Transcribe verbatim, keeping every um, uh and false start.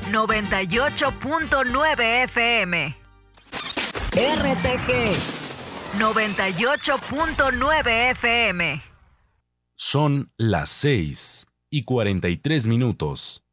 noventa y ocho punto nueve F M. R T G noventa y ocho punto nueve F M. Son las seis y cuarenta y tres minutos.